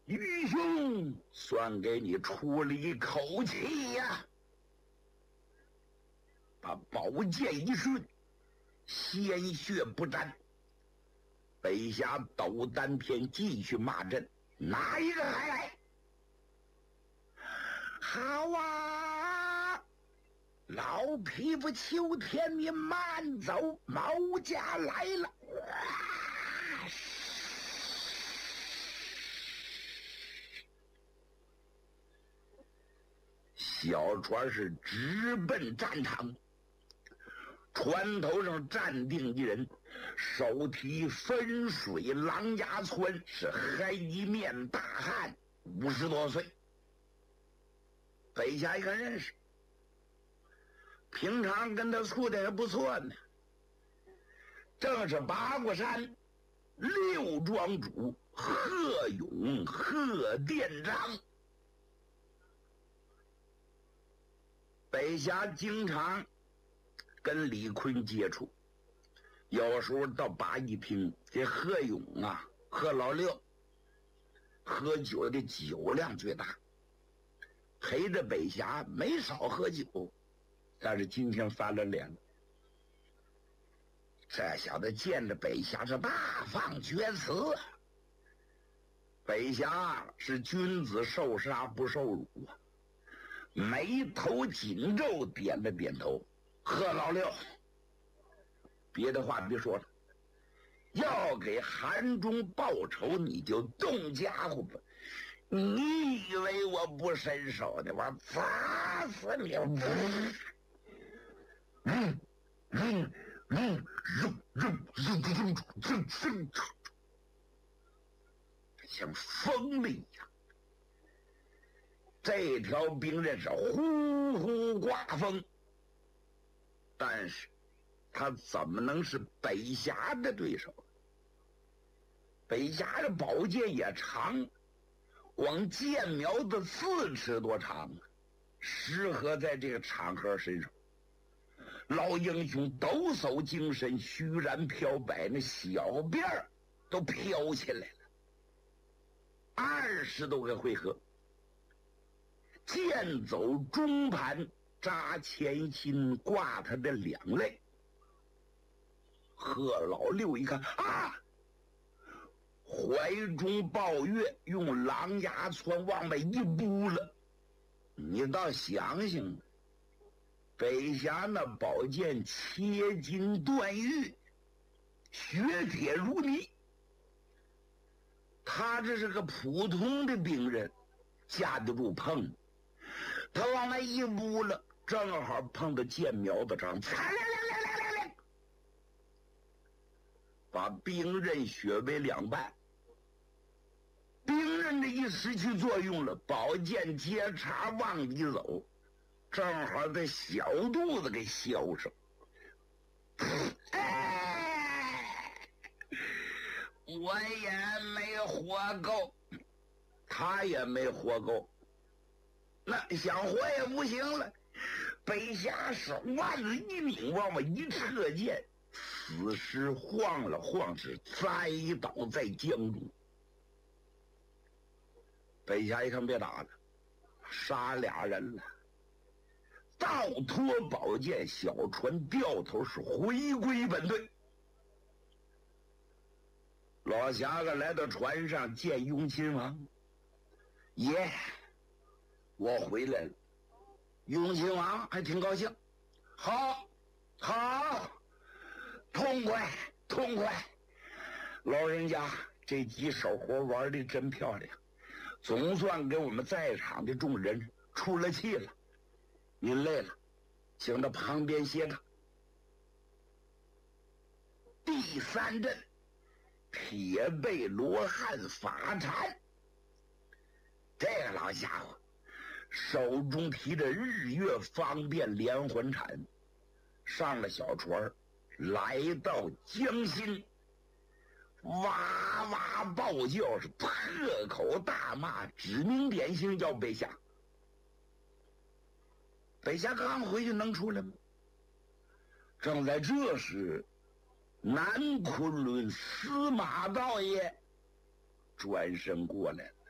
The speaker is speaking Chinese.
愚兄算给你出了一口气呀！把宝剑一顺，鲜血不沾。北侠斗丹篇继续骂阵，哪一个还来？好啊！老匹夫秋天，你慢走，毛家来了！小船是直奔战场，船头上站定一人，手提汾水狼牙窜，是黑面大汉，50多岁。北侠一看认识，平常跟他处的还不错呢。正是八卦山六庄主贺勇贺店长。北侠经常跟李逵接触，有时候到八一厅，这贺勇啊，贺老六喝酒的酒量最大，陪着北侠没少喝酒，但是今天翻了脸了。这小子见着北侠是大放厥词。北侠是君子受杀不受辱啊，眉头紧皱，点了点头。贺老六，别的话别说了，要给韩忠报仇，你就动家伙吧。你以为我不伸手呢？我砸死你！像风了一样。这条兵刃是呼呼刮风，但是他怎么能是北侠的对手？北侠的宝剑也长，光剑苗的4尺多长啊，适合在这个场合身上。老英雄抖擞精神，虚然飘摆，那小辫儿都飘起来了。20多个回合，剑走中盘，扎前心，挂他的两肋。贺老六一看啊，怀中抱月，用狼牙窜往外一扑了。你倒想想，北侠那宝剑切金断玉，血铁如泥，他这是个普通的兵刃，架得住碰。他往外一扑了，正好碰到剑苗子上，把兵刃削为2半。兵刃这一失去作用了，宝剑接茬往里走，正好在小肚子给削上。我也没活够，他也没活够，那想活也不行了。北侠手腕子一拧，往外一撤剑，此时晃了晃，是栽倒在江中。北侠一看别打了，杀俩人了，倒脱宝剑，小船掉头是回归本队。老侠子来到船上见雍亲王，爷，我回来了。雍亲王还挺高兴，好，痛快，老人家这几手活玩的真漂亮，总算给我们在场的众人出了气了。您累了，请到旁边歇着。第3阵，铁背罗汉法禅。这个老家伙手中提着日月方便连环铲，上了小船，来到江心，哇哇暴叫，是破口大骂，指名点姓要北侠。北侠刚回去能出来吗？正在这时，南昆仑司马道爷转身过来了。